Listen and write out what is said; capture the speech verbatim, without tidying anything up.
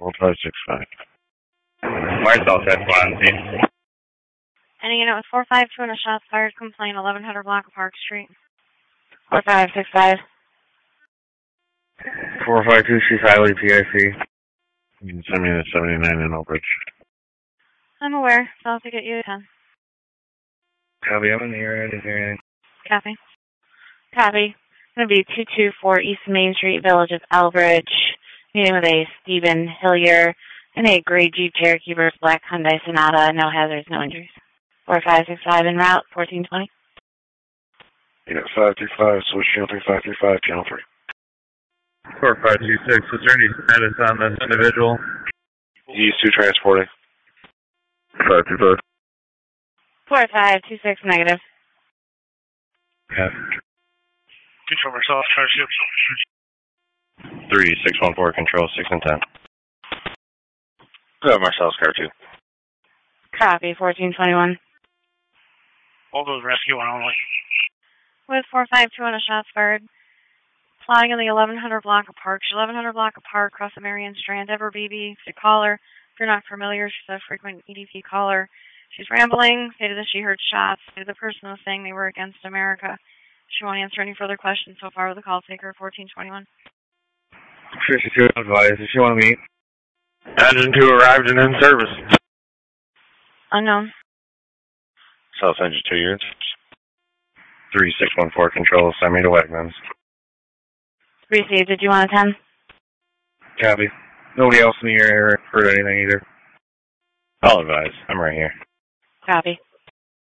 four five six five. Marcel said Swansea. Any unit with four five two and a shots fired, complaint eleven hundred block of Park Street. four five six five. four five two, she's highway P I C. You can send me to seventy-nine in Oak Ridge. I'm aware, so I'll get you a ten. Copy, I'm in the area, I didn't hear anything. Copy. Copy. It's going to be two two four East Main Street, Village of Elbridge. Meeting with a Stephen Hillier in a gray Jeep Cherokee versus black Hyundai Sonata. No hazards, no injuries. four five six five en route, fourteen twenty. Yeah, five three five, switch channel three five three five, channel three. four five two six, is there any status on this individual? He's two transporting. five two five. four five two six negative. Yeah. Control Marcellus, car two. three six one four, control six and ten. Go Marcellus, car two. Copy, fourteen twenty-one. All those rescue one only. With four five two and a shots fired. Flying in the eleven hundred block of Park. eleven hundred block of Park, across the Marion Strand. Ever B B, to call her. If you're not familiar, she's a frequent E D P caller. She's rambling, stated that she heard shots, stated the person was saying they were against America. She won't answer any further questions so far with the call taker, fourteen twenty-one. fifty-two advised, does she want to meet? Engine two arrived and in service. Unknown. South Engine two units. three six one four, control, send me to Wegmans. Received. Did you want a ten? Copy. Nobody else in the area heard anything either. I'll advise. I'm right here. Copy.